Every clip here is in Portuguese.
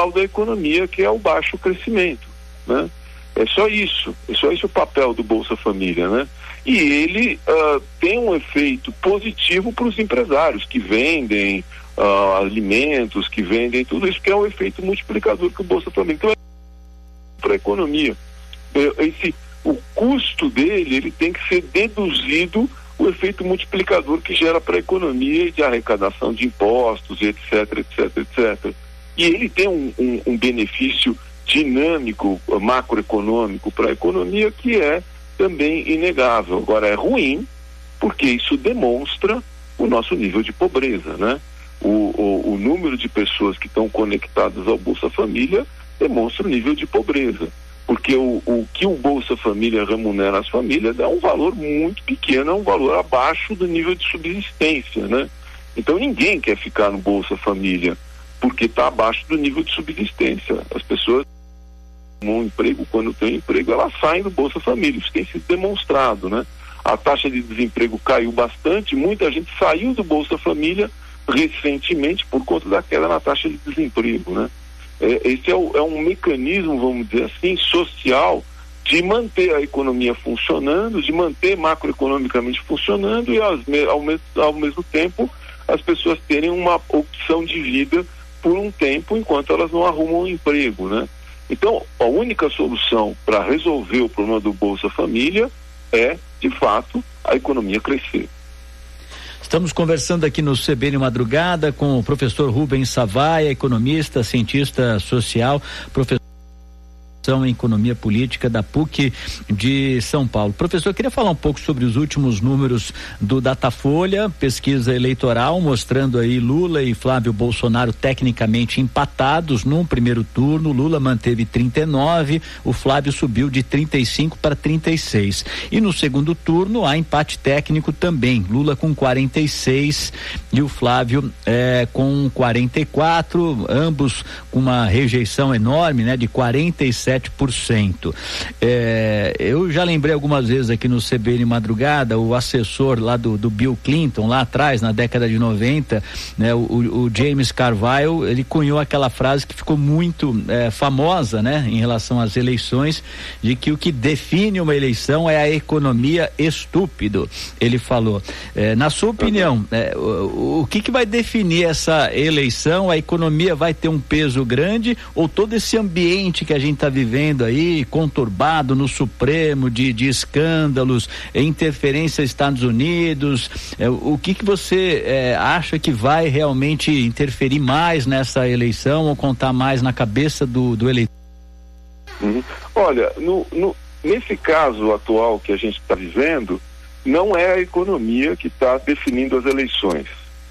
da economia, que é o baixo crescimento, né? É só isso o papel do Bolsa Família, né? E ele tem um efeito positivo para os empresários que vendem alimentos, que vendem tudo isso, que é o efeito multiplicador que o Bolsa Família. Então, para a economia, o custo dele, ele tem que ser deduzido o efeito multiplicador que gera para a economia de arrecadação de impostos, etc, etc, etc. E ele tem um benefício dinâmico, macroeconômico para a economia que é também inegável. Agora, é ruim porque isso demonstra o nosso nível de pobreza, né? O número de pessoas que estão conectadas ao Bolsa Família demonstra o nível de pobreza, porque o que o Bolsa Família remunera às famílias é um valor muito pequeno, é um valor abaixo do nível de subsistência, né? Então ninguém quer ficar no Bolsa Família porque está abaixo do nível de subsistência. As pessoas um emprego, quando tem emprego, elas saem do Bolsa Família, isso tem sido demonstrado, né? A taxa de desemprego caiu bastante, muita gente saiu do Bolsa Família recentemente por conta da queda na taxa de desemprego, né? Esse é um mecanismo, vamos dizer assim, social, de manter a economia funcionando, de manter macroeconomicamente funcionando e ao mesmo tempo as pessoas terem uma opção de vida por um tempo enquanto elas não arrumam um emprego, né? Então, a única solução para resolver o problema do Bolsa Família é, de fato, a economia crescer. Estamos conversando aqui no CBN Madrugada com o professor Rubens Savaia, economista, cientista social, professor em Economia Política da PUC de São Paulo. Professor, eu queria falar um pouco sobre os últimos números do Datafolha, pesquisa eleitoral, mostrando aí Lula e Flávio Bolsonaro tecnicamente empatados num primeiro turno. Lula manteve 39, o Flávio subiu de 35 para 36. E no segundo turno há empate técnico também, Lula com 46 e o Flávio com 44, ambos com uma rejeição enorme, né, de 47%. Eu já lembrei algumas vezes aqui no CBN Madrugada, o assessor lá do Bill Clinton, lá atrás, na década de 90, né, o James Carville, ele cunhou aquela frase que ficou muito famosa, né, em relação às eleições, de que o que define uma eleição é a economia estúpido. Ele falou. Na sua opinião, o que vai definir essa eleição? A economia vai ter um peso grande ou todo esse ambiente que a gente está vivendo aí, conturbado no Supremo, de escândalos, interferência dos Estados Unidos, o que você acha que vai realmente interferir mais nessa eleição ou contar mais na cabeça do eleitor? Olha, nesse caso atual que a gente está vivendo, não é a economia que está definindo as eleições,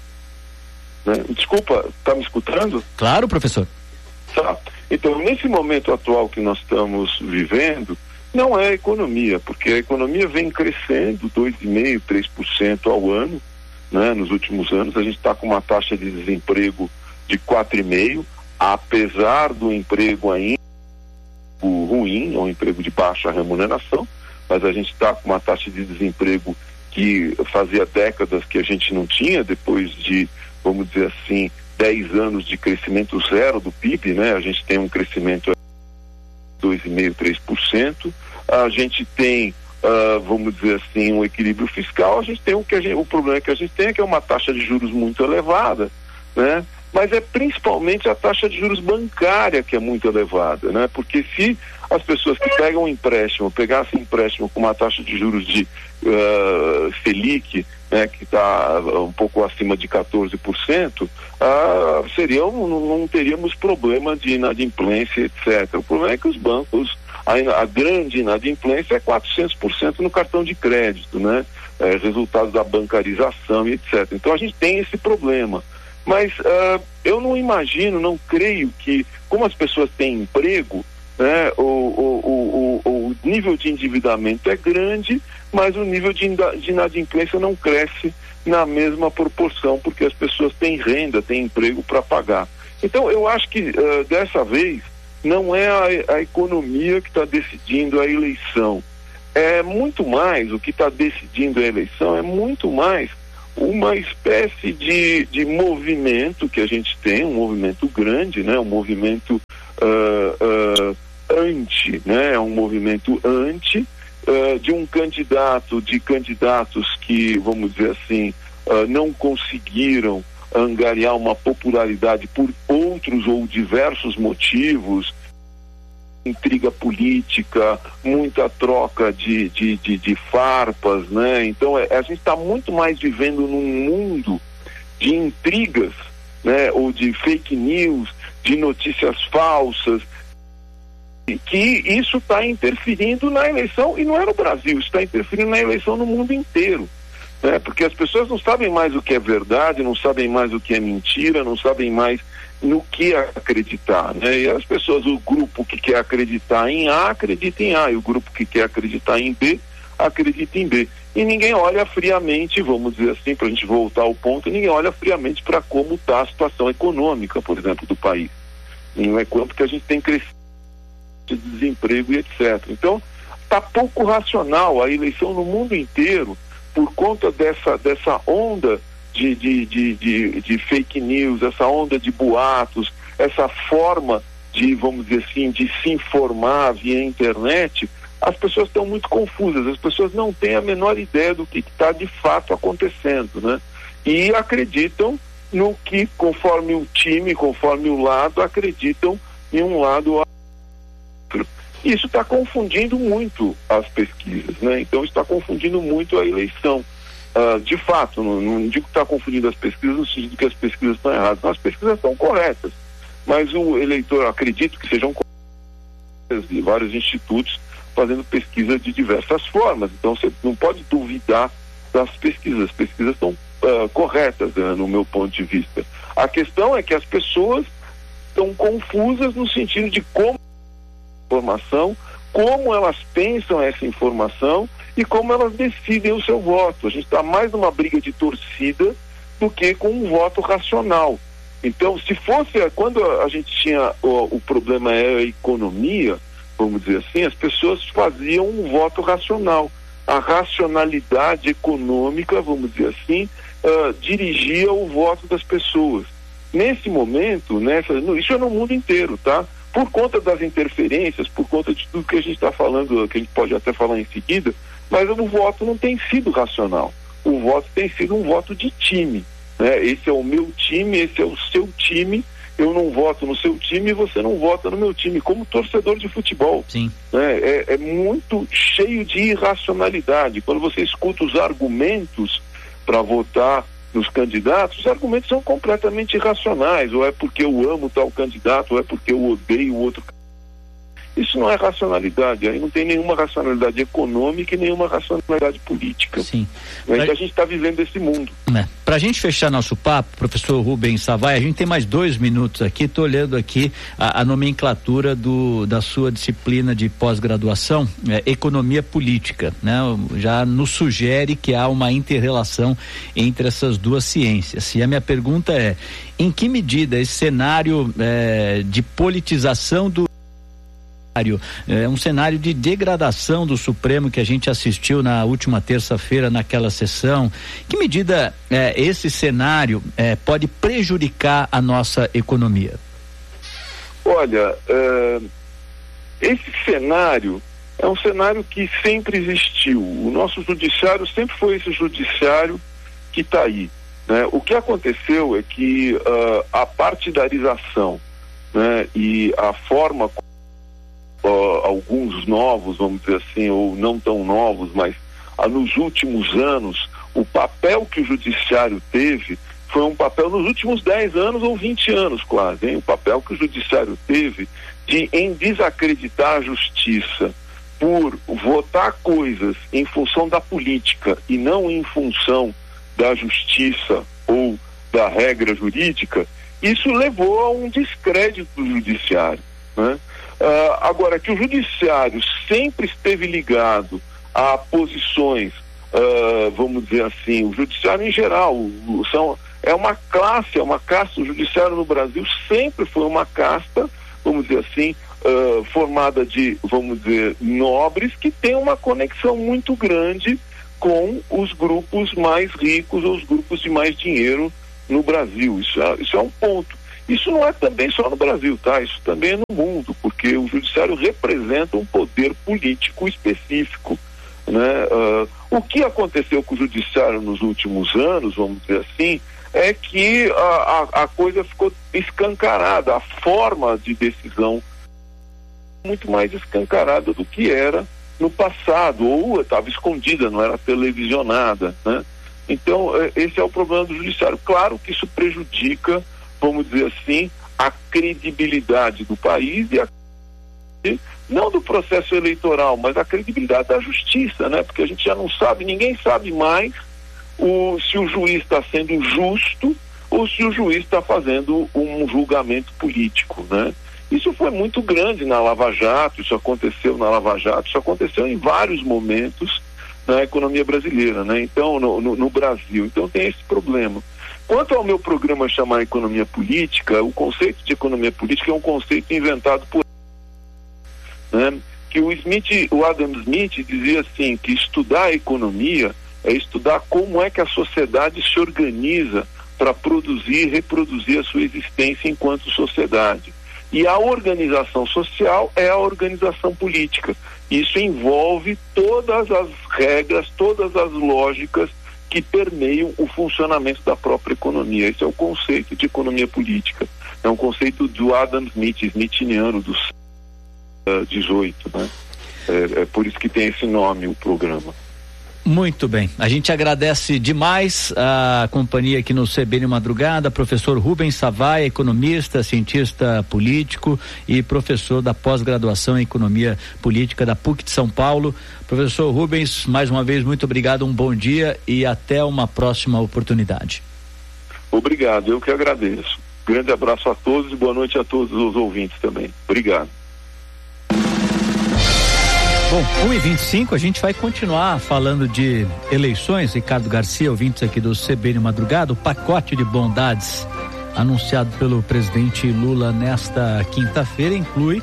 né? Desculpa, está me escutando? Claro, professor. Tá. Então, nesse momento atual que nós estamos vivendo, não é a economia, porque a economia vem crescendo 2,5%, 3% ao ano, né? Nos últimos anos, a gente está com uma taxa de desemprego de 4,5%, apesar do emprego ainda ruim, é um emprego de baixa remuneração, mas a gente está com uma taxa de desemprego que fazia décadas que a gente não tinha, depois de, vamos dizer assim, 10 anos de crescimento zero do PIB, né? A gente tem um crescimento de 2,5%, 3%. A gente tem, vamos dizer assim, um equilíbrio fiscal. A gente tem o problema que a gente tem é que é uma taxa de juros muito elevada, né? Mas é principalmente a taxa de juros bancária que é muito elevada, né? Porque se as pessoas que pegam um empréstimo, pegassem empréstimo com uma taxa de juros de Selic, né, que está um pouco acima de 14%, não teríamos problema de inadimplência, etc. O problema é que os bancos, a grande inadimplência é 400% no cartão de crédito, né? Resultado da bancarização e etc. Então a gente tem esse problema. Mas eu não imagino, não creio que, como as pessoas têm emprego, né, o nível de endividamento é grande, mas o nível de inadimplência não cresce na mesma proporção, porque as pessoas têm renda, têm emprego para pagar. Então eu acho que dessa vez não é a economia que está decidindo a eleição. É muito mais, o que está decidindo a eleição é muito mais uma espécie de movimento que a gente tem, um movimento grande, né? Um movimento anti, né? É um movimento anti de candidatos que, vamos dizer assim, não conseguiram angariar uma popularidade por outros ou diversos motivos, intriga política, muita troca de farpas, né? Então a gente está muito mais vivendo num mundo de intrigas, né? Ou de fake news, de notícias falsas, que isso está interferindo na eleição, e não é no Brasil, isso está interferindo na eleição no mundo inteiro, né? Porque as pessoas não sabem mais o que é verdade, não sabem mais o que é mentira, não sabem mais no que acreditar, né? E as pessoas, o grupo que quer acreditar em A, acredita em A, e o grupo que quer acreditar em B, acredita em B. E ninguém olha friamente, vamos dizer assim, para a gente voltar ao ponto, ninguém olha friamente para como está a situação econômica, por exemplo, do país. Não é quanto que a gente tem crescido de desemprego e etc. Então, está pouco racional a eleição no mundo inteiro por conta dessa onda de fake news, essa onda de boatos, essa forma de, vamos dizer assim, de se informar via internet. As pessoas estão muito confusas, as pessoas não têm a menor ideia do que está de fato acontecendo, né? E acreditam no que, conforme o time, conforme o lado, acreditam em um lado ou outro. Isso está confundindo muito as pesquisas, né? Então está confundindo muito a eleição. De fato, não digo que está confundindo as pesquisas no sentido que as pesquisas estão erradas, não, as pesquisas estão corretas, mas o eleitor, acredito que sejam corretas, de vários institutos fazendo pesquisa de diversas formas, então você não pode duvidar das pesquisas, as pesquisas estão corretas, no meu ponto de vista. A questão é que as pessoas estão confusas no sentido de como informação, como elas pensam essa informação e como elas decidem o seu voto. A gente está mais numa briga de torcida do que com um voto racional. Então, se fosse, quando a gente tinha o problema era a economia, vamos dizer assim, as pessoas faziam um voto racional. A racionalidade econômica, vamos dizer assim, dirigia o voto das pessoas. Nesse momento, isso é no mundo inteiro, tá? Por conta das interferências, por conta de tudo que a gente está falando, que a gente pode até falar em seguida, mas o voto não tem sido racional. O voto tem sido um voto de time, né? Esse é o meu time, esse é o seu time, eu não voto no seu time e você não vota no meu time, como torcedor de futebol. Sim. Né? É muito cheio de irracionalidade. Quando você escuta os argumentos para votar nos candidatos, os argumentos são completamente irracionais, ou é porque eu amo tal candidato, ou é porque eu odeio o outro. Isso não é racionalidade, aí não tem nenhuma racionalidade econômica e nenhuma racionalidade política. Sim. Mas a gente está vivendo esse mundo. Para a gente fechar nosso papo, professor Rubens Savai, a gente tem mais 2 minutos aqui, estou olhando aqui a nomenclatura da sua disciplina de pós-graduação, Economia Política, né? Já nos sugere que há uma inter-relação entre essas duas ciências. E a minha pergunta é, em que medida esse cenário de politização um cenário de degradação do Supremo que a gente assistiu na última terça-feira naquela sessão, que medida esse cenário pode prejudicar a nossa economia? Olha, esse cenário é um cenário que sempre existiu. O nosso judiciário sempre foi esse judiciário que está aí, né? O que aconteceu é que a partidarização, né, e a forma alguns novos, vamos dizer assim, ou não tão novos, mas nos últimos anos, o papel que o judiciário teve foi um papel nos últimos 10 anos ou 20 anos quase, hein? O papel que o judiciário teve em desacreditar a justiça por votar coisas em função da política e não em função da justiça ou da regra jurídica, isso levou a um descrédito do judiciário, né? Agora, que o judiciário sempre esteve ligado a posições, vamos dizer assim, o judiciário em geral, é uma casta, o judiciário no Brasil sempre foi uma casta, vamos dizer assim, formada de, vamos dizer, nobres que tem uma conexão muito grande com os grupos mais ricos ou os grupos de mais dinheiro no Brasil. Isso é um ponto. Isso não é também só no Brasil, tá? Isso também é no mundo, porque o judiciário representa um poder político específico, né? O que aconteceu com o judiciário nos últimos anos, vamos dizer assim, é que a coisa ficou escancarada, a forma de decisão muito mais escancarada do que era no passado, ou estava escondida, não era televisionada, né? Então, esse é o problema do judiciário. Claro que isso prejudica, vamos dizer assim, a credibilidade do país e não do processo eleitoral, mas a credibilidade da justiça, né? Porque a gente já não sabe, ninguém sabe mais se o juiz está sendo justo ou se o juiz está fazendo um julgamento político, né? Isso foi muito grande na Lava Jato, isso aconteceu na Lava Jato, isso aconteceu em vários momentos na economia brasileira, né? Então, no Brasil. Então tem esse problema. Quanto ao meu programa chamar Economia Política, o conceito de economia política é um conceito inventado por, né? Que o Adam Smith dizia assim, que estudar a economia é estudar como é que a sociedade se organiza para produzir e reproduzir a sua existência enquanto sociedade. E a organização social é a organização política. Isso envolve todas as regras, todas as lógicas que permeiam o funcionamento da própria economia. Esse é o conceito de economia política. É um conceito do Adam Smith, smithiniano, do século XVIII, né? É por isso que tem esse nome, o programa. Muito bem, a gente agradece demais a companhia aqui no CBN Madrugada, professor Rubens Savaia, economista, cientista político e professor da pós-graduação em Economia Política da PUC de São Paulo. Professor Rubens, mais uma vez, muito obrigado, um bom dia e até uma próxima oportunidade. Obrigado, eu que agradeço. Grande abraço a todos e boa noite a todos os ouvintes também. Obrigado. Bom, 1h25, a gente vai continuar falando de eleições. Ricardo Garcia, ouvintes aqui do CBN Madrugada, o pacote de bondades anunciado pelo presidente Lula nesta quinta-feira inclui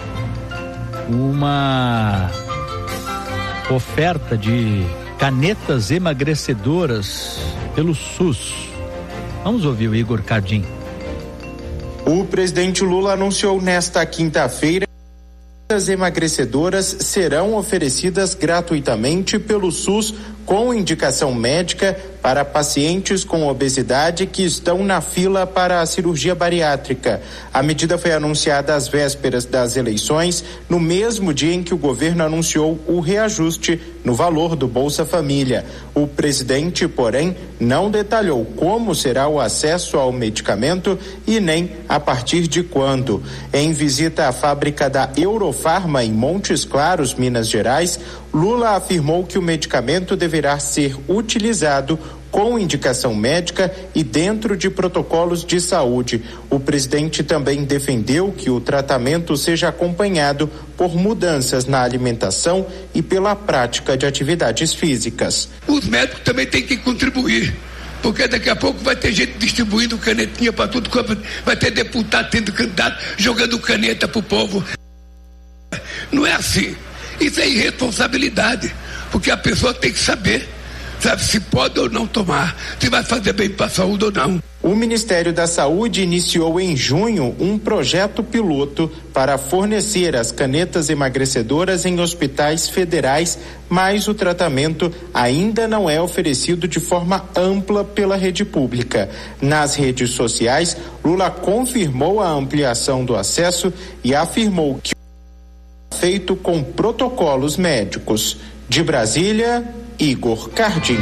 uma oferta de canetas emagrecedoras pelo SUS. Vamos ouvir o Igor Cardim. O presidente Lula anunciou nesta quinta-feira as emagrecedoras serão oferecidas gratuitamente pelo SUS com indicação médica para pacientes com obesidade que estão na fila para a cirurgia bariátrica. A medida foi anunciada às vésperas das eleições, no mesmo dia em que o governo anunciou o reajuste no valor do Bolsa Família. O presidente, porém, não detalhou como será o acesso ao medicamento e nem a partir de quando. Em visita à fábrica da Eurofarma em Montes Claros, Minas Gerais, Lula afirmou que o medicamento deverá ser utilizado com indicação médica e dentro de protocolos de saúde. O presidente também defendeu que o tratamento seja acompanhado por mudanças na alimentação e pela prática de atividades físicas. Os médicos também têm que contribuir, porque daqui a pouco vai ter gente distribuindo canetinha para tudo, vai ter deputado tendo candidato jogando caneta pro povo. Não é assim. Isso é irresponsabilidade, porque a pessoa tem que saber, sabe, se pode ou não tomar, se vai fazer bem para a saúde ou não. O Ministério da Saúde iniciou em junho um projeto piloto para fornecer as canetas emagrecedoras em hospitais federais, mas o tratamento ainda não é oferecido de forma ampla pela rede pública. Nas redes sociais, Lula confirmou a ampliação do acesso e afirmou que feito com protocolos médicos. De Brasília, Igor Cardim.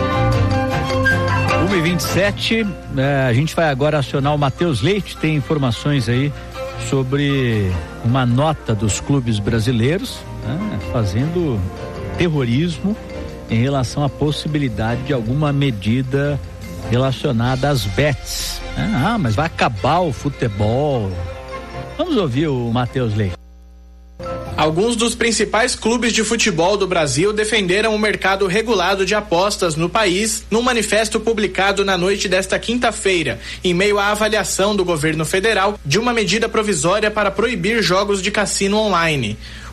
1h27, a gente vai agora acionar o Matheus Leite, tem informações aí sobre uma nota dos clubes brasileiros, né, fazendo terrorismo em relação à possibilidade de alguma medida relacionada às bets. Mas vai acabar o futebol. Vamos ouvir o Matheus Leite. Alguns dos principais clubes de futebol do Brasil defenderam o mercado regulado de apostas no país num manifesto publicado na noite desta quinta-feira, em meio à avaliação do governo federal de uma medida provisória para proibir jogos de cassino online.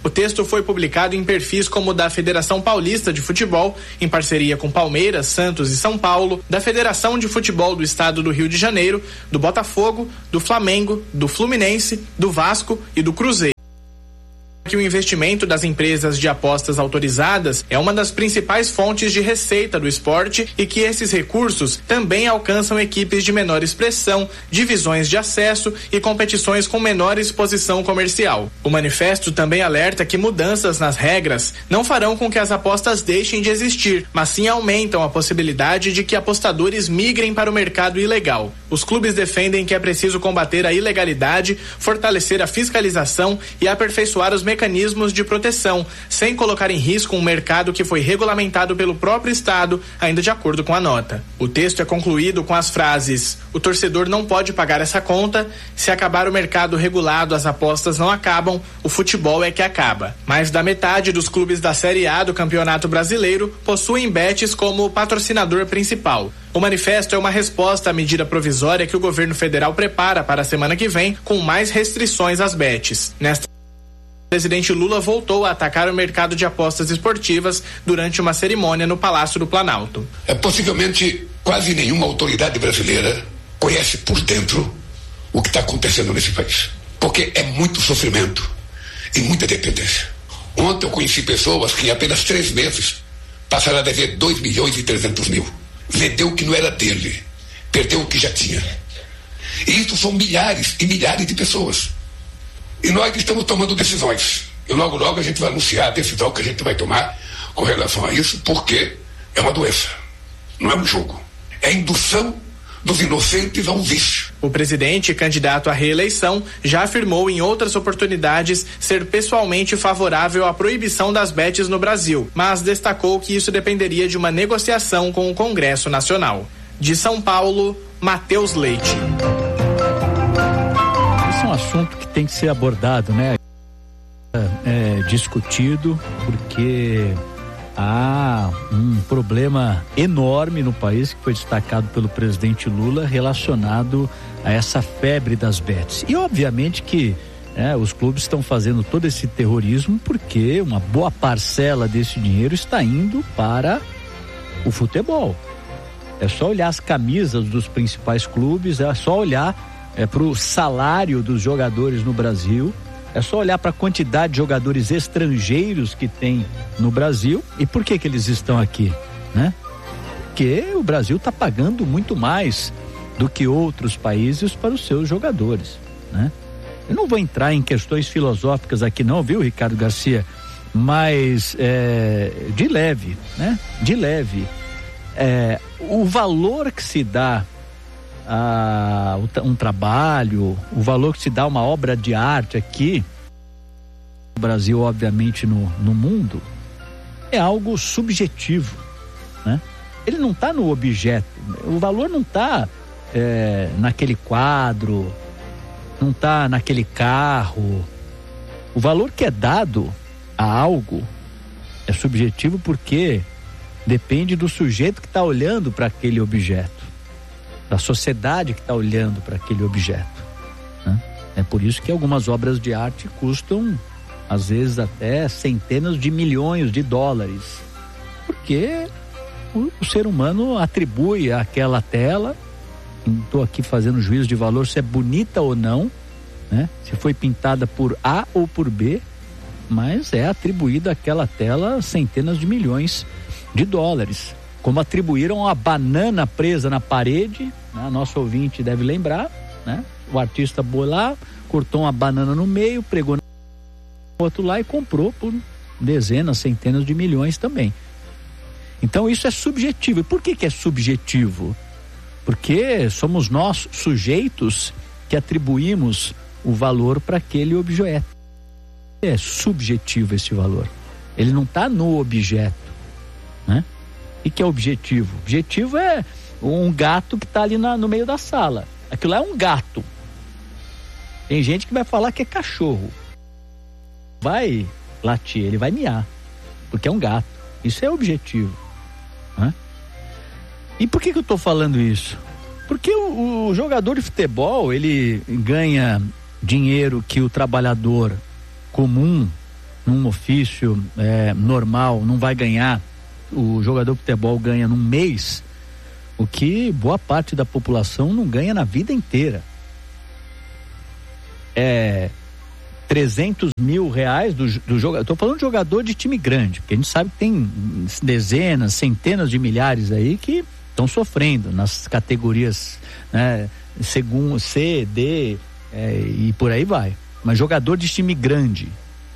O texto foi publicado em perfis como o da Federação Paulista de Futebol, em parceria com Palmeiras, Santos e São Paulo, da Federação de Futebol do Estado do Rio de Janeiro, do Botafogo, do Flamengo, do Fluminense, do Vasco e do Cruzeiro. Que o investimento das empresas de apostas autorizadas é uma das principais fontes de receita do esporte e que esses recursos também alcançam equipes de menor expressão, divisões de acesso e competições com menor exposição comercial. O manifesto também alerta que mudanças nas regras não farão com que as apostas deixem de existir, mas sim aumentam a possibilidade de que apostadores migrem para o mercado ilegal. Os clubes defendem que é preciso combater a ilegalidade, fortalecer a fiscalização e aperfeiçoar os mecanismos de proteção, sem colocar em risco um mercado que foi regulamentado pelo próprio Estado, ainda de acordo com a nota. O texto é concluído com as frases: o torcedor não pode pagar essa conta, se acabar o mercado regulado as apostas não acabam, o futebol é que acaba. Mais da metade dos clubes da Série A do Campeonato Brasileiro possuem bets como patrocinador principal. O manifesto é uma resposta à medida provisória que o governo federal prepara para a semana que vem, com mais restrições às bets. Nesta o presidente Lula voltou a atacar o mercado de apostas esportivas durante uma cerimônia no Palácio do Planalto. Possivelmente quase nenhuma autoridade brasileira conhece por dentro o que está acontecendo nesse país. Porque é muito sofrimento e muita dependência. Ontem eu conheci pessoas que em apenas 3 meses passaram a dever 2.300.000. Vendeu o que não era dele, perdeu o que já tinha. E isso são milhares e milhares de pessoas. E nós estamos tomando decisões. E logo a gente vai anunciar a decisão que a gente vai tomar com relação a isso, porque é uma doença, não é um jogo. É a indução dos inocentes a um vício. O presidente, candidato à reeleição, já afirmou em outras oportunidades ser pessoalmente favorável à proibição das bets no Brasil, mas destacou que isso dependeria de uma negociação com o Congresso Nacional. De São Paulo, Matheus Leite. Esse é um assunto que tem que ser abordado, né? Discutido, porque há um problema enorme no país que foi destacado pelo presidente Lula relacionado a essa febre das bets. E obviamente que os clubes estão fazendo todo esse terrorismo porque uma boa parcela desse dinheiro está indo para o futebol. É só olhar as camisas dos principais clubes, é só olhar para o salário dos jogadores no Brasil. É só olhar para a quantidade de jogadores estrangeiros que tem no Brasil. E por que eles estão aqui, né? Porque o Brasil está pagando muito mais do que outros países para os seus jogadores, né? Eu não vou entrar em questões filosóficas aqui não, viu, Ricardo Garcia? Mas de leve, né? De leve. O valor que se dá a um trabalho, o valor que se dá a uma obra de arte aqui no Brasil, obviamente no mundo, é algo subjetivo, né? Ele não está no objeto, o valor não está naquele quadro, não está naquele carro. O valor que é dado a algo é subjetivo porque depende do sujeito que está olhando para aquele objeto, da sociedade que está olhando para aquele objeto, né? É por isso que algumas obras de arte custam, às vezes, até centenas de milhões de dólares, porque o ser humano atribui àquela tela, não estou aqui fazendo juízo de valor se é bonita ou não, né? Se foi pintada por A ou por B, mas é atribuída àquela tela centenas de milhões de dólares. Como atribuíram a banana presa na parede, né? Nosso ouvinte deve lembrar, né? O artista foi lá, cortou uma banana no meio, pregou no outro lá e comprou por dezenas, centenas de milhões também. Então isso é subjetivo. E por que é subjetivo? Porque somos nós, sujeitos, que atribuímos o valor para aquele objeto. É subjetivo esse valor. Ele não está no objeto, né? E que é objetivo? Objetivo é um gato que está ali no meio da sala. Aquilo lá é um gato. Tem gente que vai falar que é cachorro. Vai latir, ele vai miar, porque é um gato. Isso é objetivo, né? E por que eu estou falando isso? Porque o jogador de futebol, ele ganha dinheiro que o trabalhador comum num ofício normal não vai ganhar, o jogador de futebol ganha num mês, o que boa parte da população não ganha na vida inteira. 300 mil reais do jogador. Estou falando de jogador de time grande, porque a gente sabe que tem dezenas, centenas de milhares aí que estão sofrendo nas categorias, né, segundo C, D, e por aí vai. Mas jogador de time grande,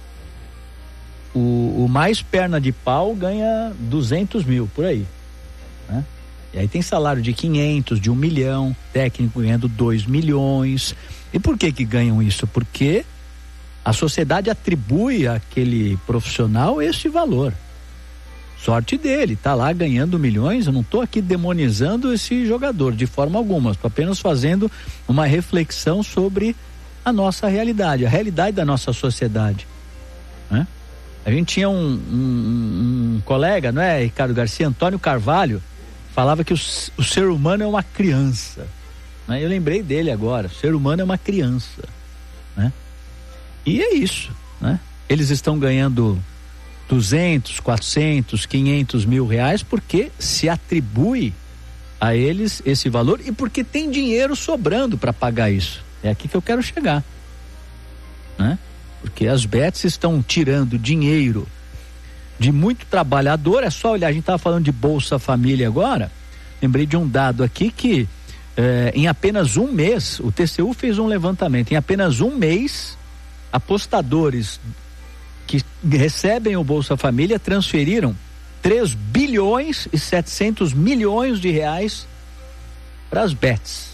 o mais perna de pau ganha 200 mil, por aí, né? E aí tem salário de 500, de 1 milhão, técnico ganhando 2 milhões. E por que ganham isso? Porque a sociedade atribui àquele profissional esse valor. Sorte dele, tá lá ganhando milhões. Eu não estou aqui demonizando esse jogador de forma alguma, estou apenas fazendo uma reflexão sobre a nossa realidade, a realidade da nossa sociedade, né? A gente tinha um colega, não é, Ricardo Garcia, Antônio Carvalho, falava que o ser humano é uma criança, né? Eu lembrei dele agora, o ser humano é uma criança, né? E é isso, né? Eles estão ganhando 200, 400, 500 mil reais porque se atribui a eles esse valor e porque tem dinheiro sobrando para pagar isso. É aqui que eu quero chegar, né? Porque as bets estão tirando dinheiro de muito trabalhador. É só olhar, a gente estava falando de Bolsa Família agora, lembrei de um dado aqui que em apenas um mês, o TCU fez um levantamento, em apenas um mês, apostadores que recebem o Bolsa Família transferiram 3 bilhões e 700 milhões de reais para as bets.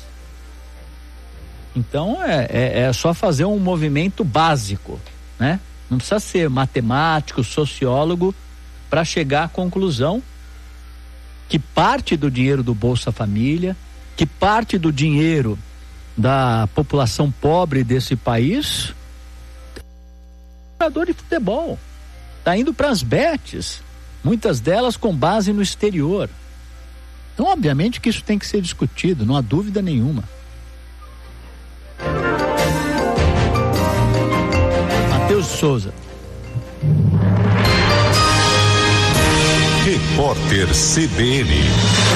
Então é só fazer um movimento básico, né? Não precisa ser matemático, sociólogo para chegar à conclusão que parte do dinheiro do Bolsa Família, que parte do dinheiro da população pobre desse país, jogador de futebol, tá indo para as bets, muitas delas com base no exterior. Então, obviamente que isso tem que ser discutido, não há dúvida nenhuma. Matheus Souza. Repórter CBN.